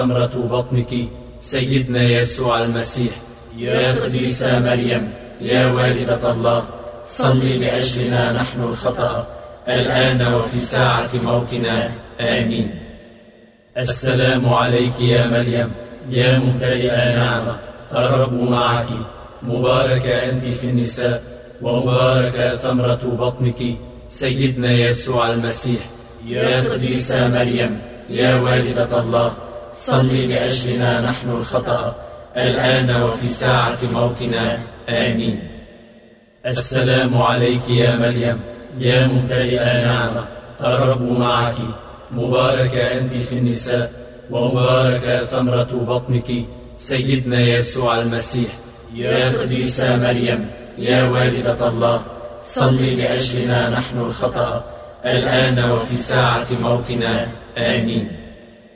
ثمرة بطنك سيدنا يسوع المسيح. يا قديسة مريم يا والدة الله، صلي لأجلنا نحن الخطأ الآن وفي ساعة موتنا، آمين. السلام عليك يا مريم يا ممتلئة نعمة، الرب معك، مباركة أنت في النساء، ومباركة ثمرة بطنك سيدنا يسوع المسيح. يا قديسة مريم يا والدة الله، صلي لأجلنا نحن الخطأ الآن وفي ساعة موتنا، آمين. السلام عليك يا مريم يا ممتلئة نعمة، الرب معك، مباركة أنت في النساء، ومباركة ثمرة بطنك سيدنا يسوع المسيح. يا قديسة مريم يا والدة الله، صلي لأجلنا نحن الخطأ الآن وفي ساعة موتنا، آمين.